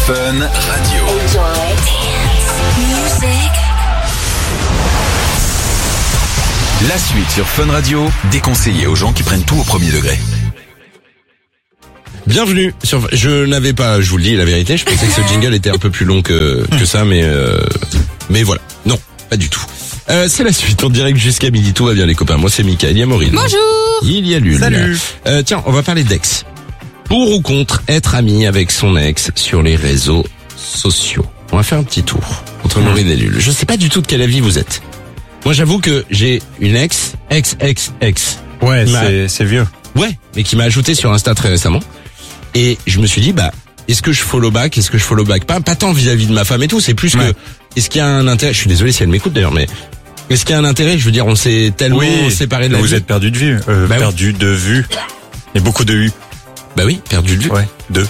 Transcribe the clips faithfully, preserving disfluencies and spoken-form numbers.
Fun Radio. La suite sur Fun Radio, déconseillé aux gens qui prennent tout au premier degré. Bienvenue sur... Je n'avais pas, je vous le dis la vérité, je pensais que ce jingle était un peu plus long que, que ça, mais euh, mais voilà. Non, pas du tout. Euh, c'est la suite, en direct jusqu'à midi. Tout va bien les copains. Moi c'est Mika, il y a Maureen. Bonjour. Il y a Lul. Salut. Euh, tiens, on va parler d'ex. Pour ou contre être ami avec son ex sur les réseaux sociaux. On va faire un petit tour entre Maureen et Lul. Je sais pas du tout de quel avis vous êtes. Moi j'avoue que j'ai une ex, ex, ex, ex. Ouais, Ma- c'est, c'est vieux. Ouais, mais qui m'a ajouté sur Insta très récemment. Et je me suis dit, bah, est-ce que je follow back, est-ce que je follow back pas, pas tant vis-à-vis de ma femme et tout, c'est plus Ouais. que, est-ce qu'il y a un intérêt, je suis désolé si elle m'écoute d'ailleurs, mais est-ce qu'il y a un intérêt, je veux dire, on s'est tellement séparés de la vous vie. êtes perdu de vue, euh, Bah oui. perdu de vue. Et beaucoup de U. Bah oui, perdu de vue. Ouais, de.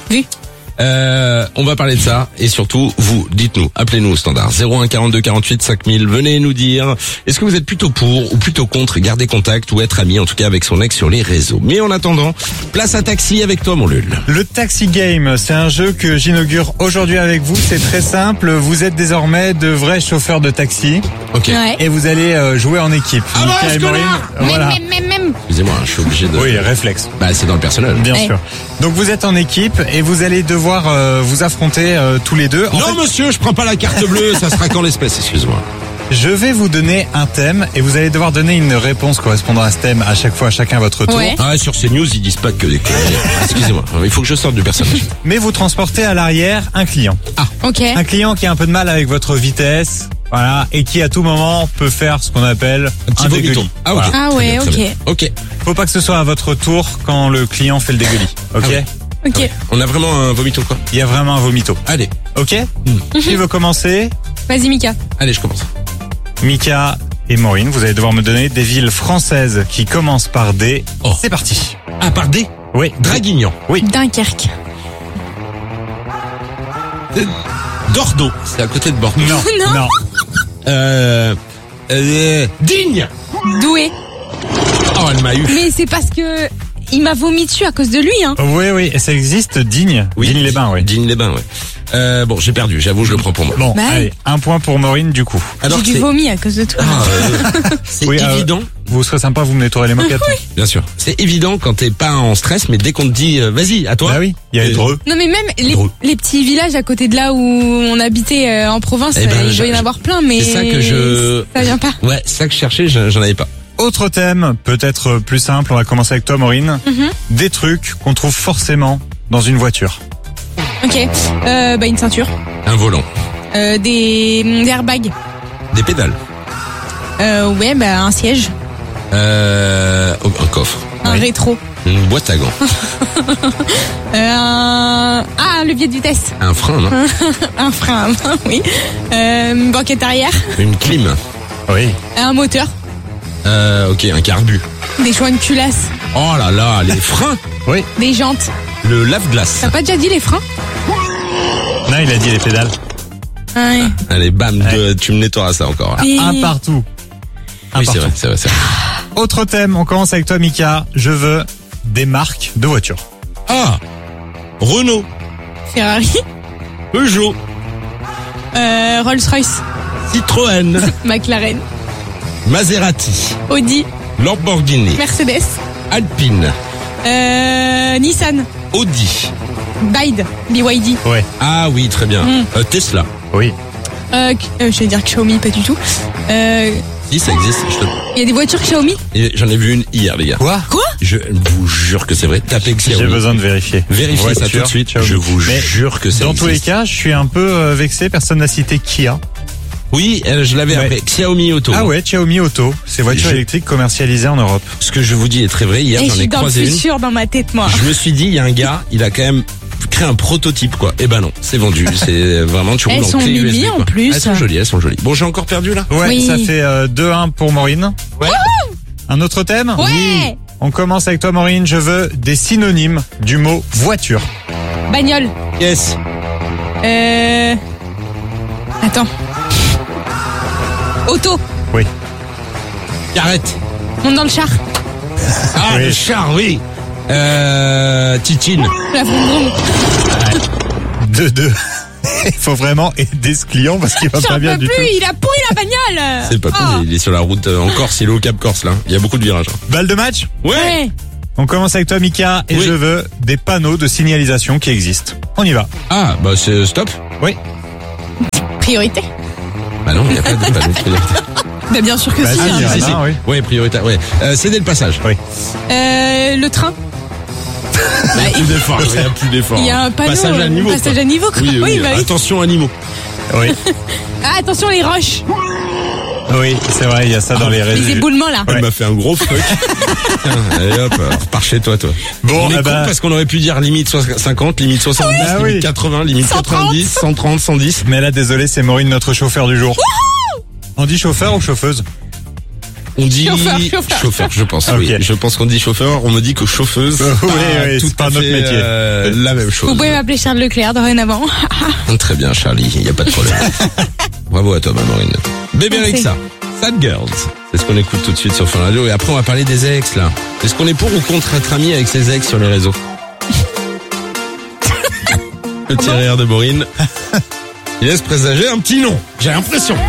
Euh, on va parler de ça et surtout, vous, dites-nous, appelez-nous au standard zéro un quarante-deux quarante-huit cinq mille, venez nous dire, est-ce que vous êtes plutôt pour ou plutôt contre garder contact ou être ami en tout cas avec son ex sur les réseaux. Mais en attendant, place à taxi avec toi mon Lul. Le Taxi Game, c'est un jeu que j'inaugure aujourd'hui avec vous. C'est très simple. Vous êtes désormais de vrais chauffeurs de taxi Ok. Ouais. et vous allez euh, jouer en équipe. Ah bah, Mika et ce Maureen, connard voilà. Même, même, même, même. Excusez-moi, je suis obligé de... Oui, réflexe. Bah c'est dans le personnel. Bien Ouais. sûr. Donc vous êtes en équipe et vous allez devoir euh, vous affronter euh, tous les deux. En Non fait, monsieur, je prends pas la carte bleue, ça sera qu'en l'espèce, excuse-moi. je vais vous donner un thème et vous allez devoir donner une réponse correspondant à ce thème à chaque fois, à chacun votre tour. Ouais. Ah, sur CNews, ils disent pas que des conneries. Ah, excusez-moi, il faut que je sorte du personnage. Mais vous transportez à l'arrière un client. Ok. Un client qui a un peu de mal avec votre vitesse, voilà, et qui à tout moment peut faire ce qu'on appelle Un petit dégueulis. vomiton. Ah, ok. Voilà. Ah Très ouais, bien, très ok. bien. Ok. Faut pas que ce soit à votre tour quand le client fait le dégueulis. Ok. Ah ouais. Ok. On a vraiment un vomito, quoi. Il y a vraiment un vomito. Allez, Ok. Qui veut commencer? Vas-y, Mika. allez, je commence. Mika et Maureen, vous allez devoir me donner des villes françaises qui commencent par D. Oh. C'est parti. Ah, par D, Oui. Draguignan. Dunkerque. Euh, Dordo, c'est à côté de Bordeaux. Non. Non. Non. Euh, euh, Digne. Doué. Oh, elle m'a eu. Mais c'est parce que il m'a vomi dessus à cause de lui, hein. Oui, oui. Et ça existe. Digne. Digne-les-Bains, oui. Digne-les-Bains, ouais. Euh, bon, j'ai perdu, j'avoue, je le prends pour moi. Bon, Bah, allez. Un point pour Maureen, du coup. Alors J'ai que du c'est... vomi à cause de toi. Ah, euh, c'est Oui, euh, évident. Vous serez sympa, vous me nettoierez les moquettes. Bien sûr. C'est évident quand t'es pas en stress, mais dès qu'on te dit, euh, vas-y, à toi. Bah oui. Il y a les Euh, dreux. Non mais même les, Drôle. les petits villages à côté de là où on habitait euh, en province, Eh ben, euh, il doit y je- en avoir plein, mais c'est ça que je- ça vient pas. Ouais, c'est ça que je cherchais, j'en j'en avais pas. Autre thème, peut-être plus simple, on va commencer avec toi Maureen. Mhm. Des trucs qu'on trouve forcément dans une voiture. Ok. Euh, bah une ceinture, Un volant. euh, des, des airbags, Des pédales. euh, ouais bah un siège, Euh, un coffre. un Oui. rétro, Une boîte à gants. euh, un ah un levier de vitesse, Un frein, non? un frein, oui, euh, une banquette arrière, Une clim. Oui. un moteur, Euh, ok, un carbu. des joints de culasse, Oh là là, les freins. Oui. des jantes. Le lave-glace. T'as pas déjà dit les freins? Non, il a dit les pédales. Ouais. Allez, bam, deux, tu me nettoieras ça encore. Là. Et- Un partout. Un Oui, c'est partout. vrai, c'est vrai, c'est vrai. Autre thème, on commence avec toi Mika. Je veux des marques de voitures. Ah, Renault, Ferrari, Peugeot, euh, Rolls-Royce, Citroën, McLaren, Maserati, Audi, Lamborghini, Mercedes, Alpine, euh, Nissan, Audi. Bide, B Y D, Ouais. Ah oui, très bien. Mm. Euh, Tesla. Oui. euh, euh, je vais dire Xiaomi, pas du tout. Euh, Si, ça existe. je te- Il y a des voitures Xiaomi? Et J'en ai vu une hier, les gars. Quoi? Quoi? Je vous jure que c'est vrai. Tapez J'ai Xiaomi. besoin de vérifier. Vérifiez ça Voiture, tout de suite. Xiaomi. Je vous Mais jure que ça dans existe. tous les cas, je suis un peu euh, vexé. Personne n'a cité Kia. Oui, euh, je l'avais Ouais. appelé Xiaomi Auto. Ah ouais, Xiaomi Auto. C'est voitures Je- électriques commercialisées en Europe. Ce que je vous dis est très vrai. Hier, Et je j'en suis ai dans le croisé une. futur dans ma tête, moi. Je me suis dit, il y a un gars, il a quand même créé un prototype, quoi. Eh ben non, c'est vendu. C'est vraiment, tu roules Elles en sont clé U S B, mimi, quoi. en plus. Elles sont jolies, elles sont jolies. Bon, j'ai encore perdu, là? Ouais, Oui. ça fait euh, deux un pour Maureen. Ouais. Un autre thème? Ouais! On commence avec toi Maureen. Je veux des synonymes du mot voiture. Bagnole. Yes. Euh... Attends. Auto. Oui. Arrête. Monte dans le char. Ah, Oui. le char, oui. Euh, Titine. La vroom vroom. deux deux. Il faut vraiment aider ce client parce qu'il va J'en pas bien peux du plus, tout. il a pourri la bagnole. C'est pas Oh. cool, il est sur la route euh, en Corse, il est au Cap Corse là. Il y a beaucoup de virages. hein. Balle de match. Ouais. On commence avec toi, Mika, et Oui. je veux des panneaux de signalisation qui existent. On y va. Ah, bah c'est stop. Oui. Priorité. Bah non, il n'y a pas de panneau de priorité. Bah bien sûr que Bah, si. si, hein. il y en a Si, si. un, oui. Ouais, prioritaire, ouais. Euh, cédez le passage. Oui. Euh, le train. Bah, Plus d'efforts, il y a plus d'efforts. il y a un panneau. Passage à euh, niveau. Passage quoi. à niveau, quoi. Oui, oui, bah oui. attention animaux. Oui. Ah, attention les roches. Oui, c'est vrai, il y a ça dans les Les réseaux. éboulements là. Elle m'a fait un gros fuck. Tiens, allez hop, repars chez toi, toi. Bon, on est eh con ben- parce qu'on aurait pu dire limite cinquante, limite soixante-dix, Ah limite oui. quatre-vingts, limite cent trente. quatre-vingt-dix, cent trente, cent dix. Mais là, désolé, c'est Maureen, notre chauffeur du jour. On dit chauffeur ou chauffeuse? On dit Chauffeur, chauffeur. je pense. Oui. Ok. Je pense qu'on dit chauffeur. On me dit que chauffeuse. Oui, pas oui, tout c'est pas à notre fait, métier. euh, la même chose. Vous pouvez m'appeler Charles Leclerc dorénavant. Très bien, Charlie. Il n'y a pas de problème. Bravo à toi, ma Maureen. Bébé Merci. Alexa, Sad Girls. C'est ce qu'on écoute tout de suite sur Fun Radio. Et après, on va parler des ex, là. Est-ce qu'on est pour ou contre être ami avec ses ex sur les réseaux? Le petit rire de Maureen. Il laisse présager un petit non. J'ai l'impression.